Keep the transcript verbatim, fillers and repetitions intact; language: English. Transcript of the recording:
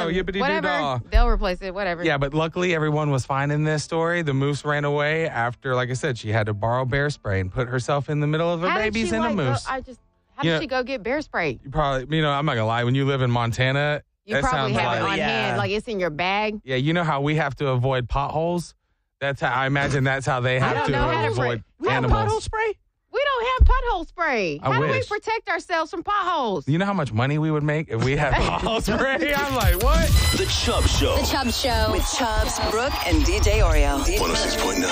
yippity whatever. doo-dah. They'll replace it, whatever. Yeah, but luckily everyone was fine in this story. The moose ran away after, like I said, she had to borrow bear spray and put herself in the middle of her How did babies she, and like, a go- moose. I just, how You did know- she go get bear spray? You probably, you know, I'm not gonna lie. When you live in Montana, You that probably sounds have like it on Yeah. hand, like it's in your bag. yeah. You know how we have to avoid potholes. That's how I imagine. That's how they have don't to know how to avoid We have animals. pothole spray? We don't have pothole spray. I How do we wish. protect ourselves from potholes? You know how much money we would make if we had pothole spray? I'm like, what? The Chubb Show. The Chubb Show. With Chubbs, Brooke, and D J Oreo. one oh six point nine